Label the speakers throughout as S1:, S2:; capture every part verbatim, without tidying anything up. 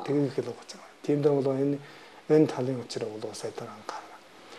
S1: тэгээд их л гоц. Тийм дээр бол энэ энэ талын учраа бол саядар анхаарна.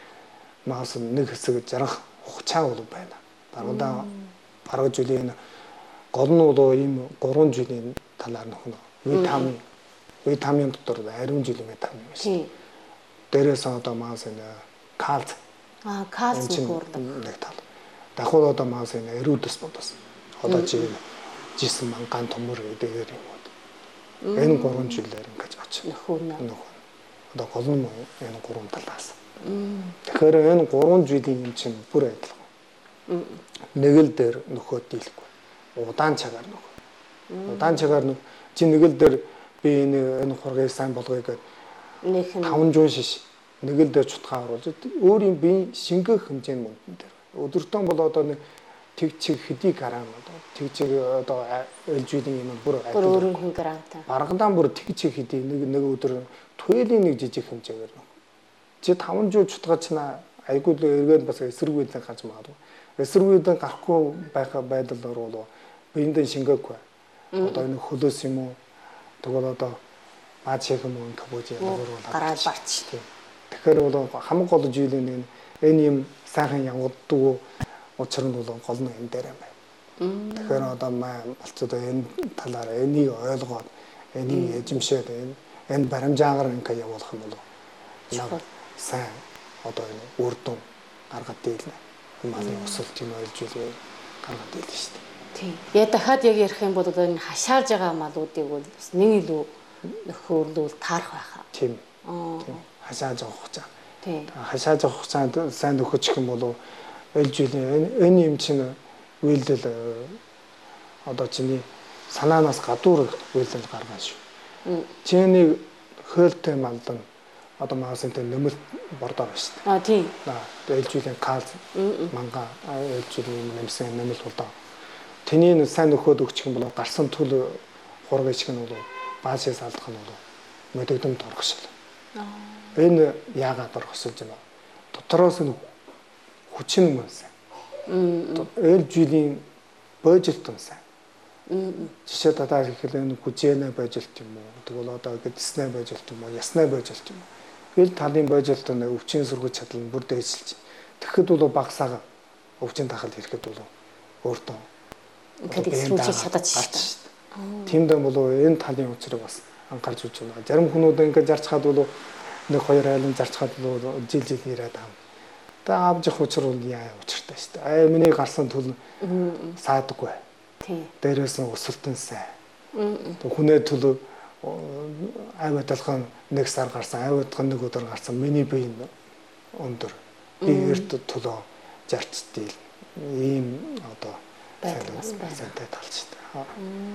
S1: Маас нэг хэсэг жаргах хугацаа бол байна. Баргадаа бараг жилийн гол нь бол ийм гурван жилийн талаар нөхнө. Витамин витамин дотор ариун жилийн витамин байна. Дээрээс одоо маас энэ кальц.
S2: Аа, кальц нөхөрлөг.
S1: Нэг тал. Дахиад одоо маас энэ эрүүдэс бодос. Одоо чи жисэн манган төмөр эдгээр юм. Энэ гурван жилээр ингэж очих.
S2: Нөхөнө.
S1: Одоо гол нь энэ гурван талаас. Тэгэхээр энэ гурван жилийн юм чинь бүр адилхан. Нэг л дээр нөхөд дийлэхгүй. Удаан цагаар нөхөө. Удаан цагаар нөх чи нэг л дээр би энэ энэ хургийг сайн болгоё гэдэг
S2: нэг нь
S1: таван жуун шиш нэг л дээр чутгаа оруулж өөрийн бие шингэх хэмжээний мөнгөн дээр. Өдөртөө бол одоо нэг тэг чиг хэдий грамм одоо тэг чиг одоо элжүүдийн юм бүр
S2: өөрөөр грамтай.
S1: Баргадан бүр тэг чиг хэдий нэг нэг өдөр туйлын нэг жижиг хэмжээгээр нөх. Чи таван жуун чутгаа чина айгүй л эргээд бас эсэргүүцэн гарч магадгүй. Эсэргүүцэн гарахгүй байхаа байдал бол биендээ шингээхгүй. Одоо энэ хөлөөс юм уу тэгвэл одоо баач их юм уу кабож ямар бол
S2: гараад барч.
S1: Тэгэхээр бол хамгийн гол зүйлийн энэ юм сайхан явагддаг учир нь бол гол нь энэ дээр юм байна. Тэгэхээр одоо болцоод энэ талаар энийг ойлгоод энийг эзэмшээд энэ энэ баримжаагаар ингээ явуулах юм бол яг сайн одоо энэ үр дүн гаргад дийлнэ. Малын өсөлт юм ойлж үлээ гаргад дийлнэ шүү дээ.
S2: Тийм. Яа дахиад яг ярих юм бол энэ хашааж байгаа малуудыг бол нэг илүү нөхөрлөл таарах байхаа.
S1: Тийм.
S2: Аа.
S1: Хашааж авах хугацаа.
S2: Тийм.
S1: Хашааж авах хугацаанд сайн нөхөчих юм бол ойлж үлээ энэ юм чинь үйлдэл одоо чиний санаанаас гадуур үйлдэл гаргана шүү. Чиний хөөлтэй малдан одоо магазинтай нэмэлт бордоо байна шүү дээ.
S2: Аа тийм.
S1: Аа ээлжүүлэн калц манга ээлжүүлэн нэмсэн нэмэлт болдоо. Тэний сайн нөхөд өгчих юм бол гарсан түл хураг ичг нь бол баасээс алдах нь бол мэдэгдэм торгошл. Аа. Энэ яагаад торгосолж байна? Дотроос нь хүчин мөн сайн. Мм. Ээлжүүлийн божилтон сайн. Мм. Жишээ татаа хэлэхэд энэ хүчэнэ божилт юм уу? Тэгвэл одоо гэдснэ божилт юм уу? Яснэ божилт юм уу? Хэл талын божилт нь өвчин сургаж чадал нь бүр дээшилж. Тэгэхэд бол багсаага өвчин тахал ирэхэд бол өөртөө
S2: ингээд сэрүүлж чадаж шүү дээ.
S1: Тиймдээ бол энэ талын учрыг бас анхаарч үзэж байна. Зарим хүмүүс ингээд зарчхаад бол нэг хоёр айлын зарчхаад бол жил жил ирээд байгаа. Тэгээ авч явах учир бол яа учиртай шүү дээ. Аа миний гарсан түл саадаггүй.
S2: Тийм.
S1: Дээрээс нь өсөлтөн сайн. Хүнээ түл авиадалхан нэг сар гарсан, авиадалхан нэг өдөр гарсан. Миний бие өндөр. Би эрт төлөө зарчдээ ийм одоо байдлаар талж шүү дээ.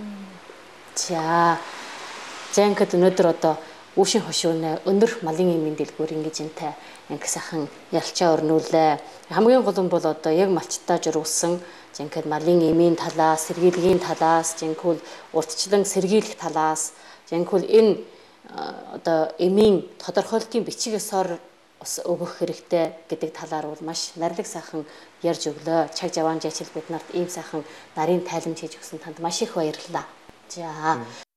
S2: За. Зэнхэд өнөөдөр одоо үүшин хошууны өндөр малын эмийн дэлгүүр ингэж энтэй анги сайхан ялчаа өрнүүлээ. Хамгийн гол нь бол одоо яг малчтаа жургуулсан зэнхэд малын эмийн талаас, сэргийлгийн талаас, зэнхүүл уртчлан сэргийлэх талаас, зэнхүүл энэ одоо эмийн тодорхойлтын бичигээс өгөх хэрэгтэй гэдэг талаар бол маш нарийн сайхан ярьж өглөө. Чаг жаваан жаачил бид нарт ийм сайхан нарийн тайлбар хийж өгсөн танд маш их баярлалаа. За